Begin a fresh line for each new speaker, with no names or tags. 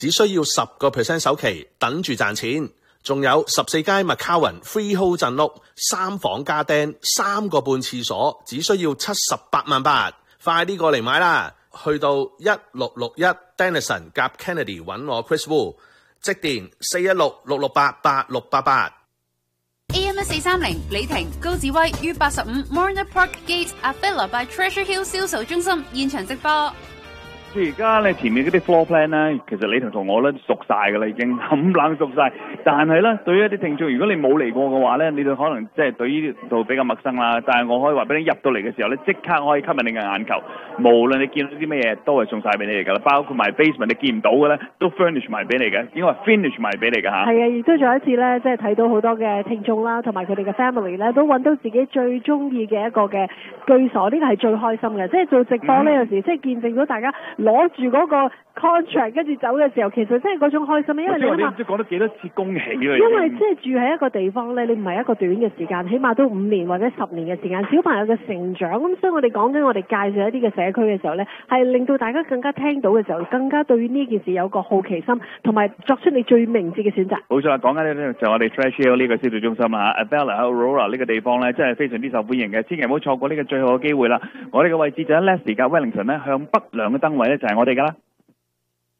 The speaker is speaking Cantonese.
只需要10% 首期，等住賺錢。仲有14街麥卡雲 freehold 鎮屋，3房加釘，3個半廁所，只需要78萬8，快啲過嚟買啦！去到1661 Denison 夾 Kennedy 揾我 Chris Wu， 即電416-668-8688。
AM1430 李婷高志威於85 Morna Park Gate Avila by Treasure Hill 銷售中心現場直播。
而家咧前面嗰啲 floor plan 咧，其實你同我咧熟晒㗎啦，已經冚冷熟晒。但係咧，對於一啲聽眾，如果你冇嚟過嘅話咧，你哋可能即係對呢度比較陌生啦。但係我可以話俾你，入到嚟嘅時候咧，即刻可以吸引你嘅眼球。無論你見到啲咩嘢，都係送晒俾你嚟㗎啦。包括埋 basement 你見唔到嘅咧，都 furnish 埋俾你嘅，應該話 finish 埋俾你㗎嚇。
係啊，亦都再一次咧，即係睇到好多嘅聽眾啦，同埋佢哋嘅 family 咧，都揾到自己最中意嘅一個嘅居所，呢個係最開心嘅。即係做直播呢，有時即係見證到大家攞住嗰個 contract 跟住走嘅時候，其實真係嗰種開心，因為你諗下，
唔知講得幾多次恭喜啦。
因為即係住喺一個地方咧，你唔係一個短嘅時間，起碼都5年或者10年嘅時間，小朋友嘅成長。咁所以我哋講緊我哋介紹一啲嘅社區嘅時候咧，係令到大家更加聽到嘅時候，更加對於呢件事有個好奇心，同埋作出你最明智嘅選擇。
冇錯啦，講緊呢就我哋 Treasure Hill 呢個銷售中心啦 Avila Aurora 呢個地方咧，真係非常之受歡迎嘅，千祈唔好錯過呢個最好嘅機會啦。我哋嘅位置就喺 Leslie 加 Wellington 咧，向北兩個燈位咧就係我哋㗎啦。